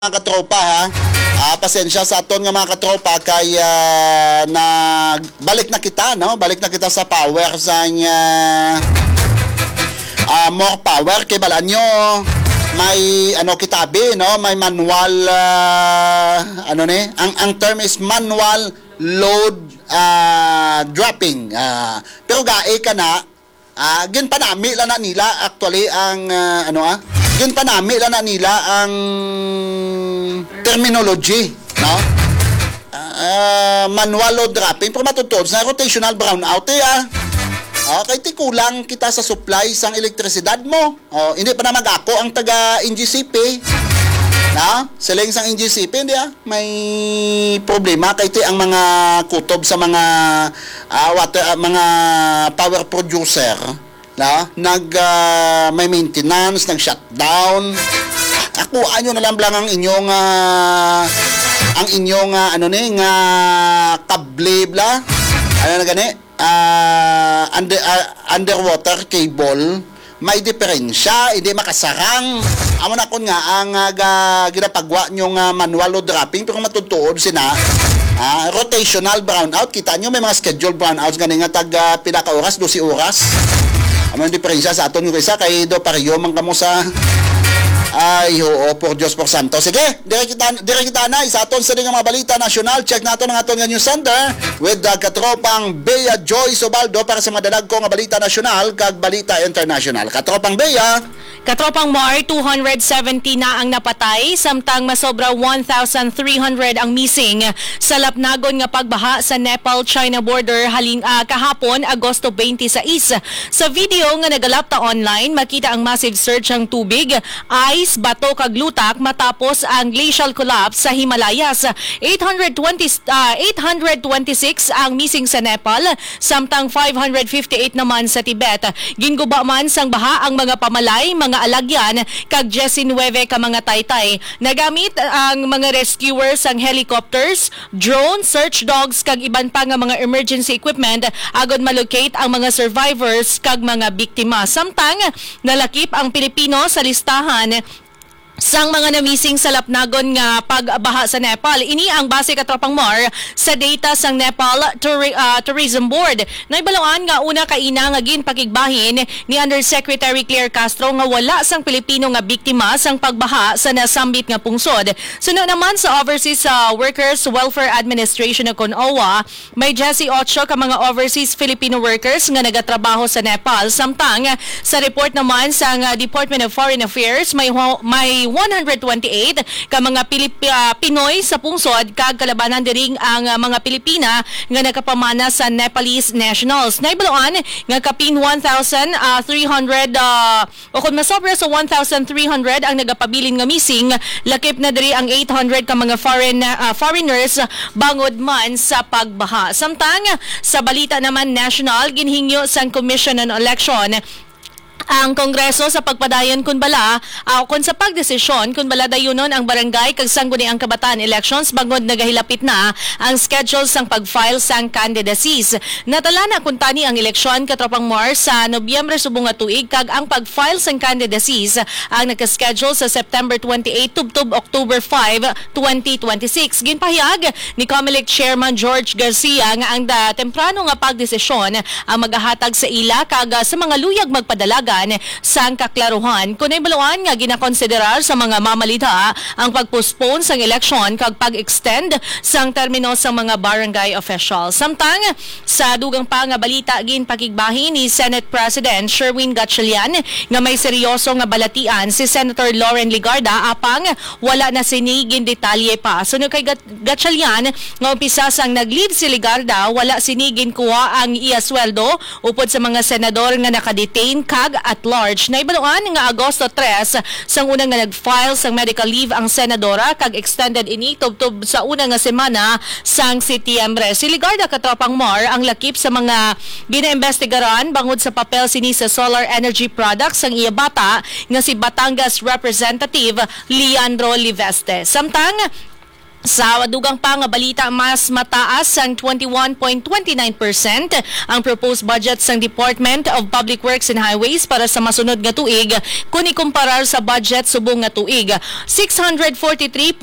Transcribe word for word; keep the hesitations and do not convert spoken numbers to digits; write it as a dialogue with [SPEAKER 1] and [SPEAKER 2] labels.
[SPEAKER 1] Mga katropa ha, ah, pasensya sa aton nga mga katropa kay uh, na balik na kita no, balik na kita sa power sa uh, uh, more power kay balaan nyo may ano kitabi no, may manual uh, ano ni, ang ang term is manual load uh, dropping. Uh, pero gae ka na uh, gin panami lang na nila actually ang uh, ano ah yun pa namin lang na nila ang terminology, no? Uh, manual load dropping, pero matutod sa rotational brownout, eh, ah. Uh, kaya ti kulang kita sa supply sang elektrisidad mo. Uh, hindi pa na mag-ako ang taga-N G C P. Na? Siling sang N G C P, hindi ah. May problema kaya ti ang mga kutob sa mga uh, water, uh, mga power producer. Na, nag uh, may maintenance, nag-shutdown. Ako ano na lang lang ang inyong uh, ang inyong uh, ano ni nga kable bla. Ano na gani? Uh, under uh, underwater cable may diferensya, hindi makasarang. Amo na kun nga ang uh, ginapagwa nyo nga manual load dropping pero matutuod sina uh, rotational brownout. Kita nyo may mga scheduled brownouts gani nga tag uh, pinaka oras, twelve oras. Amo yung diferensya sa aton yung isa kay do pareho man kamo sa ay oo por Diyos por Santo. Sige, dire kita dire kita na isa aton sa mga balita nasyonal. Check naton ang aton nga news center with the katropang Bea Joy Sobaldo para sa madalag ko nga balita nasyonal kag balita international. Katropang Bea,
[SPEAKER 2] Katropang Mar, two hundred seventy na ang napatay, samtang masobra one thousand three hundred ang missing sa lapnagon nga pagbaha sa Nepal-China border haling uh, kahapon, Agosto twenty-six. Sa video nga nagalapta online, makita ang massive surge ng tubig, ice, bato kag lutak matapos ang glacial collapse sa Himalayas. eight hundred twenty, uh, eight hundred twenty-six ang missing sa Nepal, samtang five hundred fifty-eight naman sa Tibet. Ginguba man sang baha ang mga pamalay, mga alagyan kag nineteen ka mga taytay. Nagamit ang mga rescuers ang helicopters, drones, search dogs kag iban pa nga mga emergency equipment agod malocate ang mga survivors kag mga biktima. Samtang nalakip ang Pilipino sa listahan sang mga namising sa lapnagon nga pagbaha sa Nepal. Ini ang base katropang Mar sa data sang Nepal Tour- uh, Tourism Board. Naibaluan nga una kaina nga ginpakigbahin ni Undersecretary Claire Castro nga wala sang Pilipino nga biktima sang pagbaha sa nasambit nga pungsod. Sunod naman sa Overseas uh, Workers Welfare Administration o C O W A, may eighteen ka mga overseas Filipino workers nga nagatrabaho sa Nepal. Samtang sa report naman sang uh, Department of Foreign Affairs, may may one hundred twenty-eight ka mga Pilip, uh, Pinoy sa pungsod kag kalabanan diring ang uh, mga Pilipina nga nakapamana sa Nepalese nationals. Naibaluan nga kapin one thousand three hundred uh, o kung masobra sa one thousand three hundred ang nagapabilin nga missing, lakip na diri ang eight hundred ka mga foreign uh, foreigners bangod man sa pagbaha. Samtang sa balita naman national, ginhingyo sang Commission on Election ang Kongreso sa pagpadayon kun bala uh, kun sa pagdesisyon kun bala dayunon ang barangay kag sangguniang kabataan elections bangod nagahilapit na ang schedule sang pag-file sang candidacies. Natala na kun tani ang eleksyon katropang Mar sa Nobyembre subong nga tuig kag ang pag-file sang candidacies ang naka-schedule sa September twenty-eight tubtob October five, twenty twenty-six. Ginpahayag ni Comelec Chairman George Garcia nga ang da, temprano nga pagdesisyon ang magahatag sa ila kag uh, sa mga luyag magpadalaga sang kaklaruhan kung ibaluan nga ginakonsiderar sa mga mamalita ang pag-postpone sang eleksyon kag pag-extend sang termino sa mga barangay officials. Samtang sa dugang pa nga balita ginpakigbahin ni Senate President Sherwin Gatchalian nga may seryoso nga balatian si Senator Lauren Ligarda apang wala na sinigin detalye pa. Sunod kay Gatchalian nga umpisa sang nag-leave si Ligarda, wala sinigin kuha ang iya sweldo upod sa mga senador nga nakadetain kag at large. Naibaluan nga Agosto tres sang unang nga nag-file sang medical leave ang senadora kag extended ini tubtob sa unang nga semana sang Setyembre. Si Ligarda katropang Mar ang lakip sa mga ginaimbestigaran bangod sa papel sini sa solar energy products sang iya bata nga si Batangas Representative Leandro Liveste. Samtang Sa dugang pa nga balita, mas mataas ang twenty-one point two nine percent ang proposed budget sang Department of Public Works and Highways para sa masunod nga tuig kung ikumparar sa budget subong nga tuig. six hundred forty-three